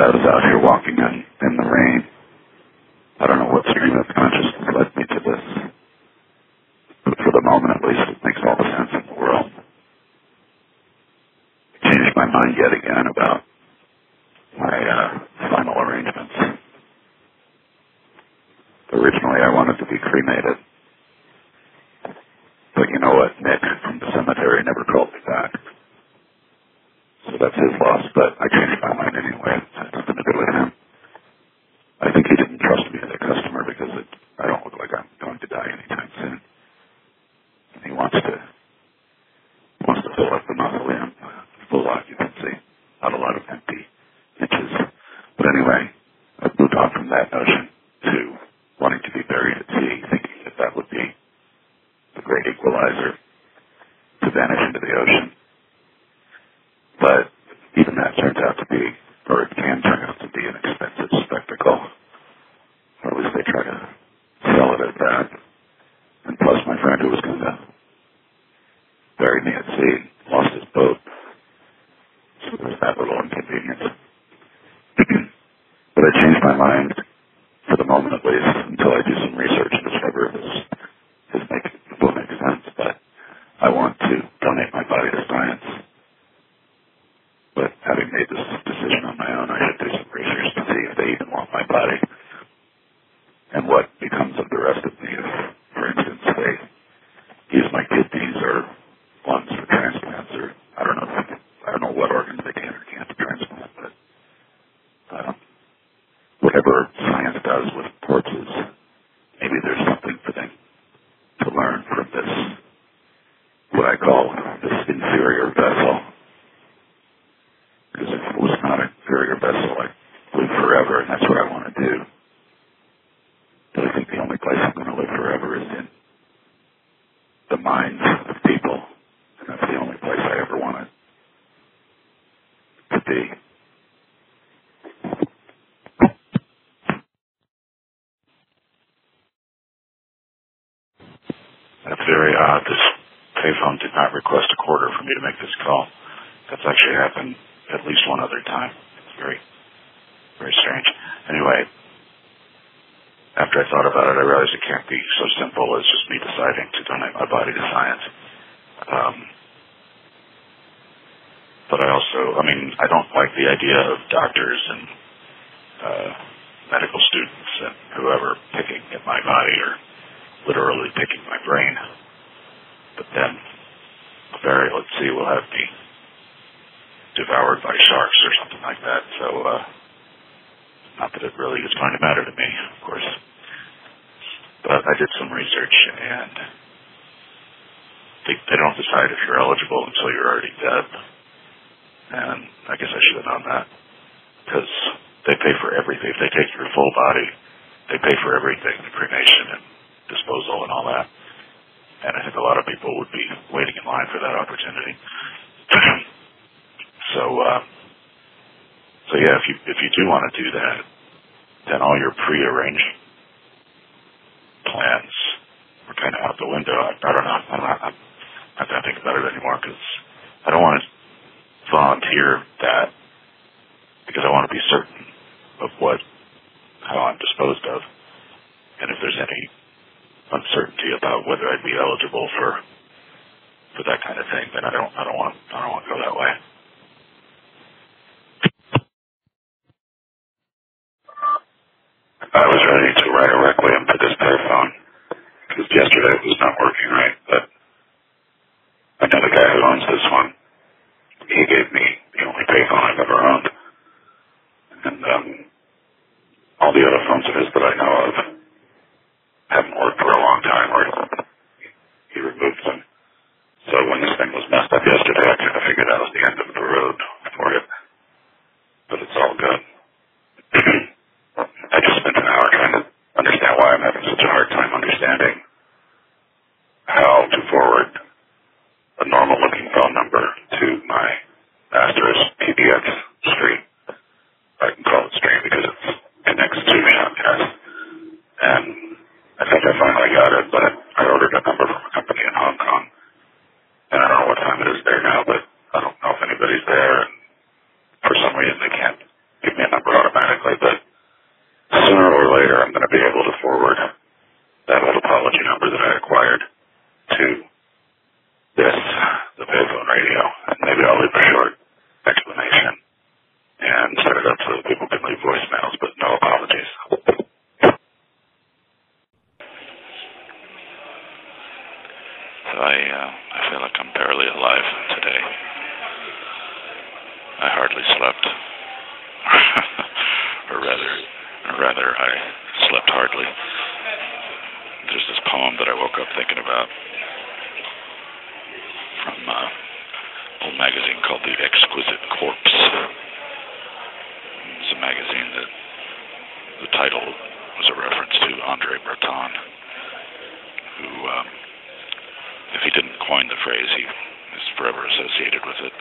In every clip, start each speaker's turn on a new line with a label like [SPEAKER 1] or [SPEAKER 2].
[SPEAKER 1] I was out here walking in the rain. I don't know what stream of consciousness led me to this, but for the moment at least, it makes all the sense in the world. I changed my mind yet again about my final arrangements. Originally, I wanted to be cremated, but you know what? Nick from the cemetery never called me back. So that's his loss, but I changed my mind anyway. It has nothing to do with him. I think he didn't trust me as a customer because I don't look like I'm going to die anytime soon. And he wants to fill up the mausoleum, full occupancy, not a lot of empty niches. But anyway, I moved on from that notion to wanting to be buried at sea, thinking that would be the great equalizer to vanish into the ocean. But even that turns out to be, or it can turn out to be, an expensive spectacle. Or at least they try to sell it as that. And plus my friend who was going to bury me at sea lost his boat. So there's that little inconvenience. But I changed my mind, for the moment at least, until I do some research and discover if this will make sense. But I want to donate my body to science. But having made this decision on my own, I should do some research to see if they even want my body. And what becomes of the rest of me if, for instance, they use my kidneys or lungs for transplants, or I don't know what organs they can or can't transplant, but whatever science does with corpses, maybe there's something for them to learn from this, what I call this inferior vessel. Because if it was not an inferior vessel, I'd live forever, and that's what I want to do. But I think the only place I'm going to live forever is in the minds of people, and that's the only place I ever wanted to be.
[SPEAKER 2] That's very odd. This payphone did not request a quarter for me to make this call. That's actually happened at least one other time. It's very, very strange. Anyway, after I thought about it, I realized it can't be so simple as just me deciding to donate my body to science. But I don't like the idea of doctors and medical students and whoever picking at my body or literally picking my brain. But then the burial at sea will have me devoured by sharks or something like that. So, not that it really is going to matter to me, of course. But I did some research, and they don't decide if you're eligible until you're already dead. And I guess I should have known that, because they pay for everything. If they take your full body, they pay for everything, the cremation and disposal and all that. And I think a lot of people would be waiting in line for that opportunity. So yeah, if you do want to do that, then all your prearranged plans are kind of out the window. I don't know. I'm not going to think about it anymore because I don't want to volunteer that because I want to be certain of how I'm disposed of, and if there's any uncertainty about whether I'd be eligible for that kind of thing, then I don't want to go that way.
[SPEAKER 1] I was ready to write a requiem to this payphone because yesterday it was not working right, but I know the guy who owns this one. He gave me the only payphone I've ever owned, and all the other phones of his that I know of haven't worked for a long time, or he removed them. So when this thing was messed up yesterday, I kind of figured that was the end of the road for it, but it's all good. I just spent an hour trying to understand why I'm having such a hard time understanding how to forward a normal-looking phone number to my Asterisk PBX stream. I can call it stream because it connects to Shoutcast. And I think I finally got it, but I ordered a number from a company in Hong Kong. And I don't know what time it is there now, but I don't know if anybody's there. And for some reason, they can't give me a number automatically, but sooner or later I'm going to be able to forward that old apology number that I acquired to this, the payphone radio, and maybe I'll leave a short explanation and set it up so that people can leave voicemails, but no apologies.
[SPEAKER 2] So I feel like I'm barely alive today. I hardly slept. or rather, I slept hardly. There's this poem that I woke up thinking about from an old magazine called The Exquisite Corpse. It's a magazine that the title was a reference to Andre Breton, who, if he didn't coin the phrase, he is forever associated with it.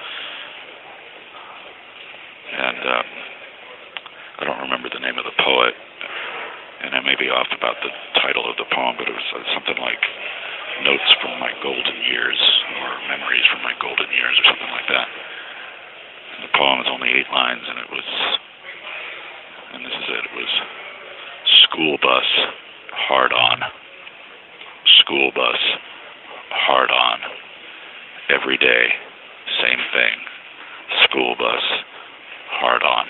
[SPEAKER 2] And I don't remember the name of the poet, and I may be off about the title of the poem, but it was something like Notes from My Golden Years, or Memories from My Golden Years, or something like that. And the poem is only 8 lines, and it was, and this is it, it was school bus, hard on. School bus, hard on. Every day, same thing. School bus, hard on.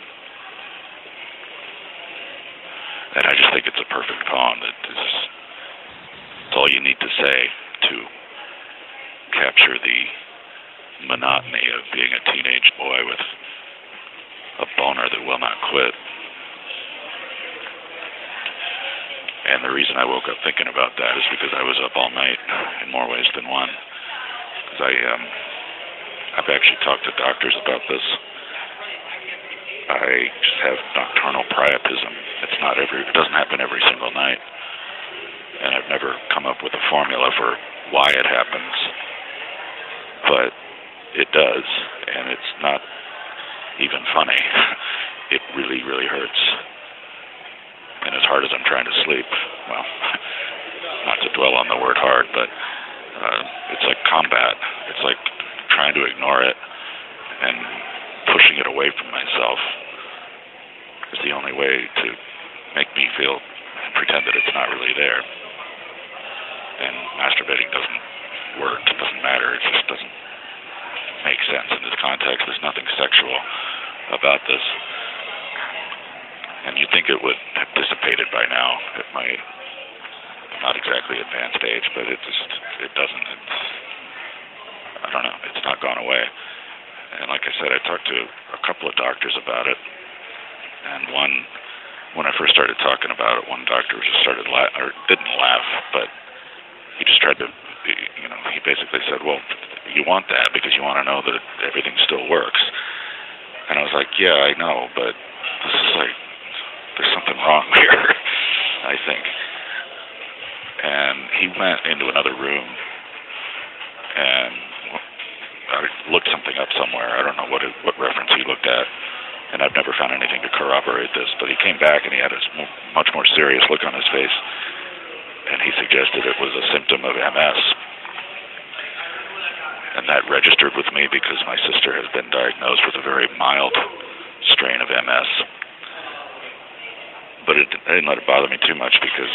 [SPEAKER 2] And I just think it's a perfect poem that is, it's all you need to say to capture the monotony of being a teenage boy with a boner that will not quit. And the reason I woke up thinking about that is because I was up all night in more ways than one. Because I've actually talked to doctors about this. I just have nocturnal priapism. It doesn't happen every single night. And I've never come up with a formula for why it happens. But it does, and it's not even funny. It really, really hurts. And as hard as I'm trying to sleep, well, not to dwell on the word hard, but it's like combat. It's like trying to ignore it and pushing it away from myself is the only way to make me feel and pretend that it's not really there. And masturbating doesn't work. It doesn't matter. It just doesn't make sense in this context. There's nothing sexual about this. And you'd think it would have dissipated by now at my not exactly advanced age, but it doesn't. I don't know. It's not gone away. And like I said, I talked to a couple of doctors about it. And when I first started talking about it, one doctor just didn't laugh, but he just tried to, he basically said, well, you want that because you want to know that everything still works. And I was like, yeah, I know, but this is like, there's something wrong here, I think. And he went into another room and I looked something up somewhere. I don't know what reference he looked at, and I've never found anything to corroborate this, but he came back and he had a much more serious look on his face, and he suggested it was a symptom of MS. And that registered with me because my sister has been diagnosed with a very mild strain of MS. But I didn't let it bother me too much because,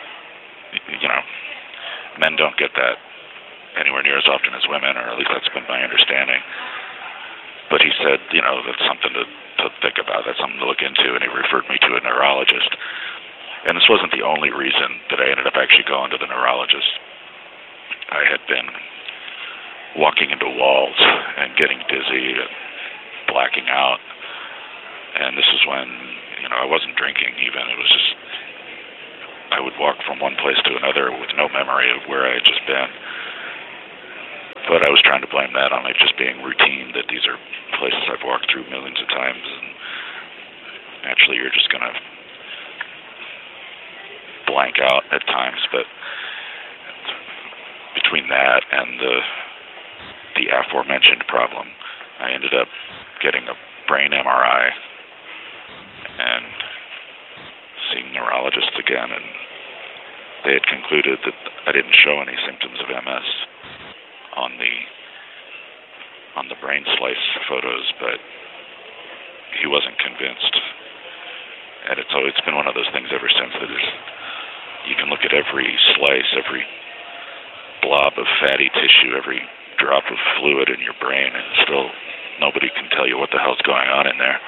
[SPEAKER 2] men don't get that anywhere near as often as women, or at least that's been my understanding. But he said, that's something to think about, that's something to look into, and he referred me to a neurologist. And this wasn't the only reason that I ended up actually going to the neurologist. I had been walking into walls and getting dizzy and blacking out. And this is when, I wasn't drinking even. It was just, I would walk from one place to another with no memory of where I had just been. But I was trying to blame that on it just being routine, that these are places I've walked through millions of times, and naturally you're just going to blank out at times. But between that and the aforementioned problem, I ended up getting a brain MRI and seeing neurologists again, and they had concluded that I didn't show any symptoms of MS on the brain slice photos, but he wasn't convinced. And it's been one of those things ever since that you can look at every slice, every blob of fatty tissue, every drop of fluid in your brain, and still nobody can tell you what the hell's going on in there.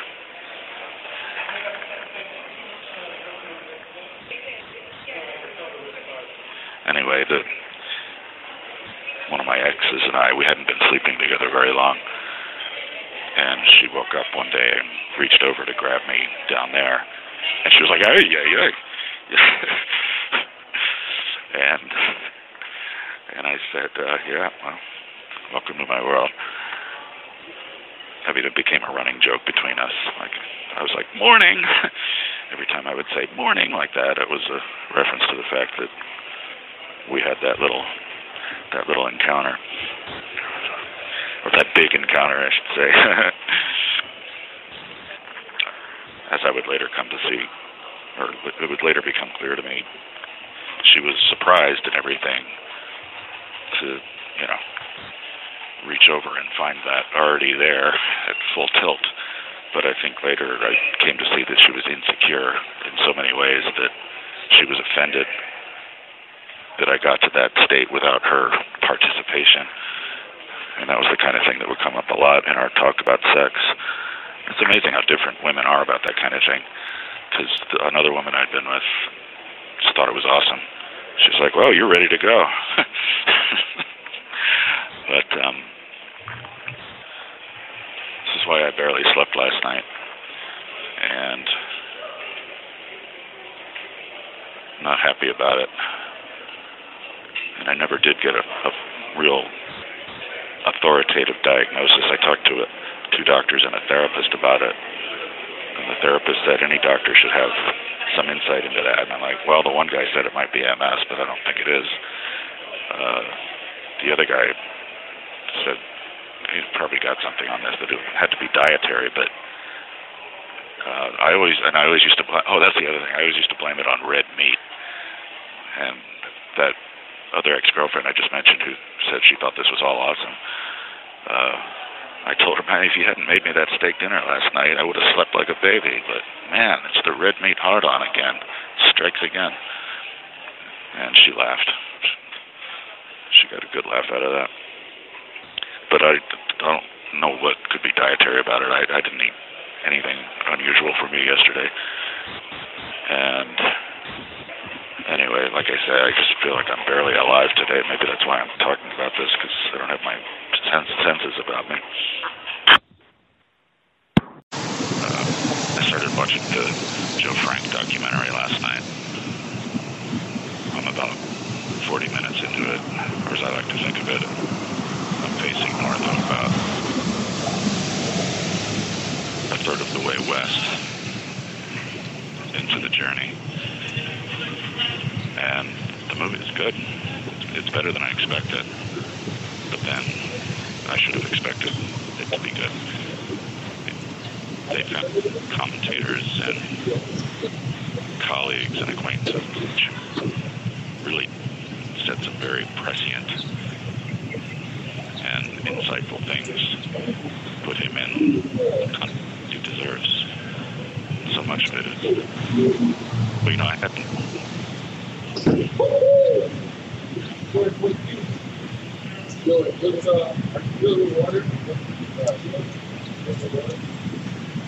[SPEAKER 2] Anyway, one of my exes and I, we hadn't been sleeping together very long, and she woke up one day and reached over to grab me down there, and she was like, "Hey, yeah." And I said, "Yeah, well, welcome to my world." I mean, it became a running joke between us. Like, I was like, "Morning." Every time I would say "morning" like that, it was a reference to the fact that we had that little encounter, or that big encounter, I should say. As I would later come to see, or it would later become clear to me, she was surprised and everything to, reach over and find that already there at full tilt. But I think later I came to see that she was insecure in so many ways that she was offended that I got to that state without her participation. And that was the kind of thing that would come up a lot in our talk about sex. It's amazing how different women are about that kind of thing. Because another woman I'd been with just thought it was awesome. She's like, "Well, you're ready to go." But this is why I barely slept last night. And not happy about it. And I never did get a real authoritative diagnosis. I talked to 2 doctors and a therapist about it. And the therapist said any doctor should have some insight into that. And I'm like, well, the one guy said it might be MS, but I don't think it is. The other guy said he's probably got something on this, that it had to be dietary, but I always used to blame, that's the other thing, I always used to blame it on red meat. And that other ex-girlfriend I just mentioned, who said she thought this was all awesome, I told her, "Man, if you hadn't made me that steak dinner last night, I would have slept like a baby. But man, it's the red meat hard-on again. Strikes again." And she laughed. She got a good laugh out of that. But I don't know what could be dietary about it. I didn't eat anything unusual for me yesterday. And anyway, like I say, I just feel like I'm barely alive today. Maybe that's why I'm talking about this, because I don't have my senses about me. I started watching the Joe Frank documentary last night. I'm about 40 minutes into it, or as I like to think of it. I'm facing north of about a third of the way west into the journey. And the movie is good. It's better than I expected. But then I should have expected it to be good. They've got commentators and colleagues and acquaintances which really said some very prescient and insightful things. Put him in the context he deserves. So much of it is... Well, I hadn't...